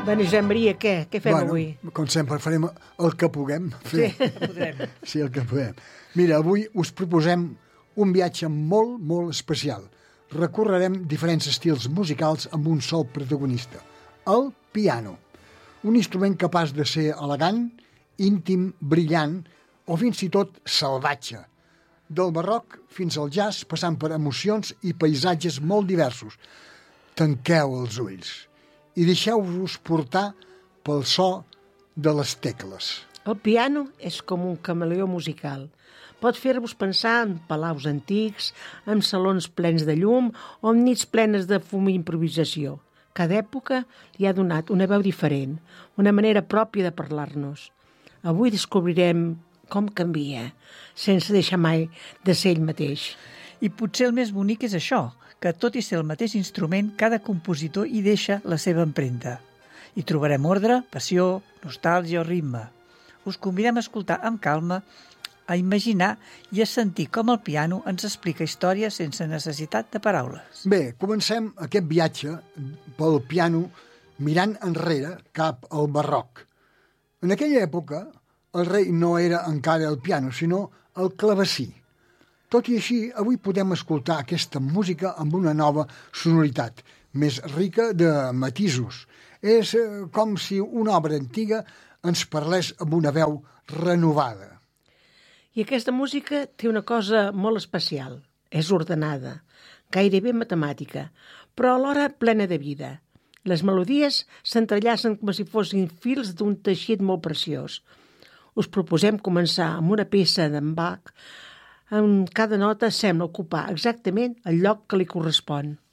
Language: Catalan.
Bueno, Josep Maria, què fem avui? Com sempre farem el que puguem fer. Sí, podrem. Sí, el que puguem. Mira, avui us proposem un viatge molt, molt especial. Recorrerem diferents estils musicals amb un sol protagonista, el piano. Un instrument capaç de ser elegant, íntim, brillant o fins i tot salvatge. Del barroc fins al jazz, passant per emocions i paisatges molt diversos. Tanqueu els ulls i deixeu-vos portar pel so de les tecles. El piano és com un camaleó musical. Pot fer-vos pensar en palaus antics, en salons plens de llum o en nits plenes de fum i improvisació. Cada època li ha donat una veu diferent, una manera pròpia de parlar-nos. Avui descobrirem com canvia, sense deixar mai de ser ell mateix. I potser el més bonic és això, que tot i ser el mateix instrument, cada compositor hi deixa la seva empremta. Hi trobarem ordre, passió, nostàlgia o ritme. Us convidem a escoltar amb calma, a imaginar i a sentir com el piano ens explica històries sense necessitat de paraules. Bé, comencem aquest viatge pel piano mirant enrere cap al barroc. En aquella època, el rei no era encara el piano, sinó el clavecí. Tot i així, avui podem escoltar aquesta música amb una nova sonoritat, més rica de matisos. És com si una obra antiga ens parlés amb una veu renovada. I aquesta música té una cosa molt especial. És ordenada, gairebé matemàtica, però alhora plena de vida. Les melodies s'entrellacen com si fossin fils d'un teixit molt preciós. Us proposem començar amb una peça d'en Bach, en cada nota sembla ocupar exactament el lloc que li correspon.